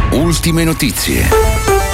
Ultime notizie.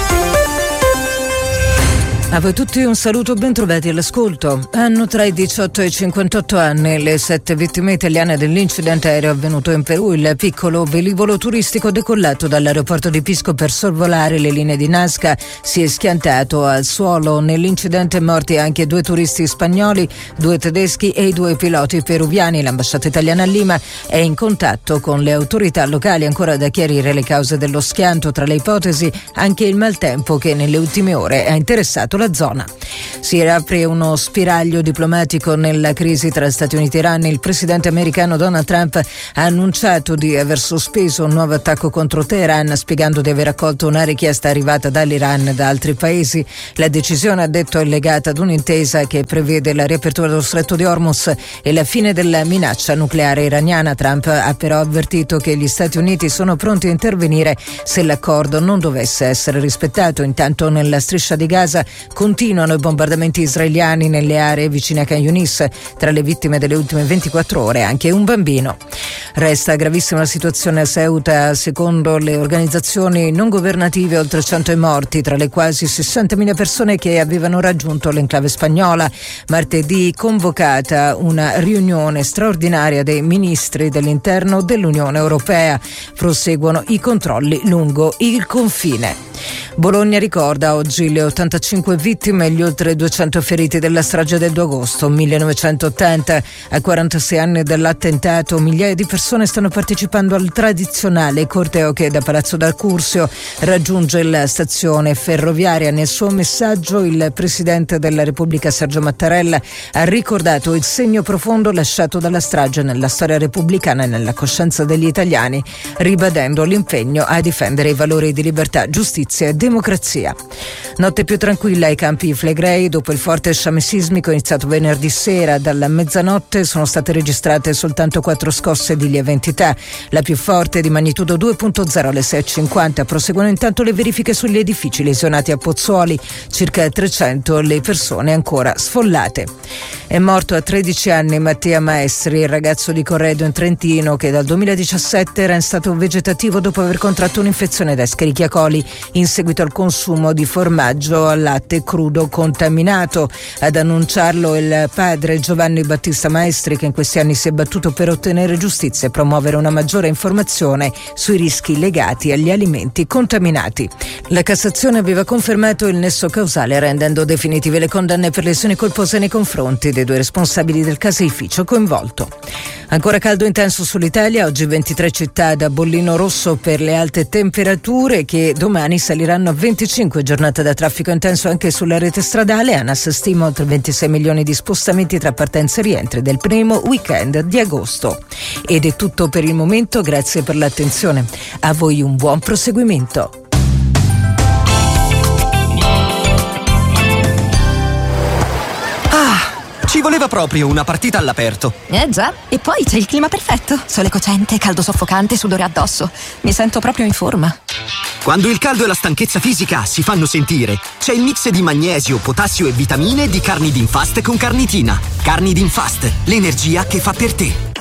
A voi tutti un saluto, ben trovati all'ascolto. Hanno tra i 18 e i 58 anni le 7 vittime italiane dell'incidente aereo avvenuto in Perù. Il piccolo velivolo turistico decollato dall'aeroporto di Pisco per sorvolare le linee di Nazca si è schiantato al suolo. Nell'incidente morti anche 2 turisti spagnoli, 2 tedeschi e i 2 piloti peruviani. L'ambasciata italiana a Lima è in contatto con le autorità locali, ancora da chiarire le cause dello schianto. Tra le ipotesi anche il maltempo che nelle ultime ore ha interessato la zona. Si riapre uno spiraglio diplomatico nella crisi tra Stati Uniti e Iran. Il presidente americano Donald Trump ha annunciato di aver sospeso un nuovo attacco contro Teheran, spiegando di aver accolto una richiesta arrivata dall'Iran e da altri paesi. La decisione, ha detto, è legata ad un'intesa che prevede la riapertura dello stretto di Hormuz e la fine della minaccia nucleare iraniana. Trump ha però avvertito che gli Stati Uniti sono pronti a intervenire se l'accordo non dovesse essere rispettato. Intanto nella striscia di Gaza continuano i bombardamenti israeliani nelle aree vicine a Khan Yunis. Tra le vittime delle ultime 24 ore anche un bambino. Resta gravissima la situazione a Ceuta. Secondo le organizzazioni non governative, oltre 100 i morti, tra le quasi 60.000 persone che avevano raggiunto l'enclave spagnola. Martedì convocata una riunione straordinaria dei ministri dell'interno dell'Unione Europea. Proseguono i controlli lungo il confine. Bologna ricorda oggi le 85 vittime e gli oltre 200 feriti della strage del 2 agosto 1980. A 46 anni dall'attentato, migliaia di persone stanno partecipando al tradizionale corteo che da Palazzo dal Curzio raggiunge la stazione ferroviaria. Nel suo messaggio il Presidente della Repubblica Sergio Mattarella ha ricordato il segno profondo lasciato dalla strage nella storia repubblicana e nella coscienza degli italiani, ribadendo l'impegno a difendere i valori di libertà, giustizia e democrazia. Notte più tranquilla ai Campi Flegrei dopo il forte sciame sismico iniziato venerdì sera. Dalla mezzanotte sono state registrate soltanto 4 scosse di lieve entità, la più forte di magnitudo 2.0 alle 6.50. Proseguono intanto le verifiche sugli edifici lesionati a Pozzuoli, circa 300 le persone ancora sfollate. È morto a 13 anni Mattia Maestri, il ragazzo di Corredo in Trentino che dal 2017 era in stato vegetativo dopo aver contratto un'infezione da Escherichia coli in seguito al consumo di formaggio al latte crudo contaminato. Ad annunciarlo il padre Giovanni Battista Maestri, che in questi anni si è battuto per ottenere giustizia e promuovere una maggiore informazione sui rischi legati agli alimenti contaminati. La Cassazione aveva confermato il nesso causale, rendendo definitive le condanne per lesioni colpose nei confronti dei 2 responsabili del caseificio coinvolto. Ancora caldo intenso sull'Italia, oggi 23 città da bollino rosso per le alte temperature che domani saliranno a 25, giornata da traffico intenso anche sulla rete stradale. ANAS stima oltre 26 milioni di spostamenti tra partenze e rientri del primo weekend di agosto. Ed è tutto per il momento, grazie per l'attenzione. A voi un buon proseguimento. Ci voleva proprio una partita all'aperto. Già, e poi c'è il clima perfetto. Sole cocente, caldo soffocante, sudore addosso. Mi sento proprio in forma. Quando il caldo e la stanchezza fisica si fanno sentire, c'è il mix di magnesio, potassio e vitamine di Carnidin Fast con carnitina. Carnidin Fast, l'energia che fa per te.